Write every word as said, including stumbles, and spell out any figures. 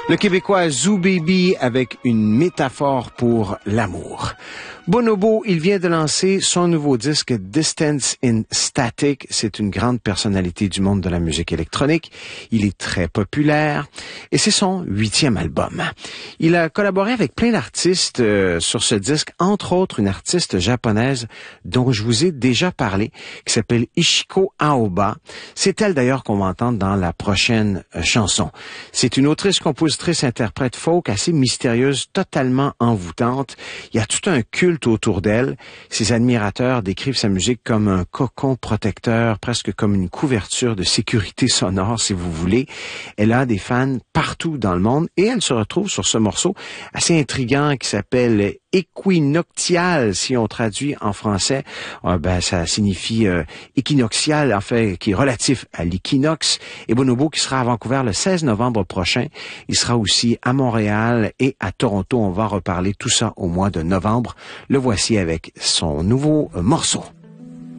Le Québécois Zoo Baby avec une métaphore pour l'amour. Bonobo, il vient de lancer son nouveau disque Distance in Static. C'est une grande personnalité du monde de la musique électronique. Il est très populaire et c'est son huitième album. Il a collaboré avec plein d'artistes euh, sur ce disque, entre autres une artiste japonaise dont je vous ai déjà parlé, qui s'appelle Ishiko Aoba. C'est elle d'ailleurs qu'on va entendre dans la prochaine euh, chanson. C'est une autrice, compositrice, interprète folk assez mystérieuse, totalement envoûtante. Il y a tout un culte autour d'elle. Ses admirateurs décrivent sa musique comme un cocon protecteur, presque comme une couverture de sécurité sonore, si vous voulez. Elle a des fans partout dans le monde et elle se retrouve sur ce morceau assez intriguant qui s'appelle Équinoctial, si on traduit en français. Euh, ben, ça signifie euh, équinoxial, en fait, qui est relatif à l'équinoxe. Et Bonobo, qui sera à Vancouver le seize novembre prochain. Il sera aussi à Montréal et à Toronto. On va reparler tout ça au mois de novembre. Le voici avec son nouveau euh, morceau.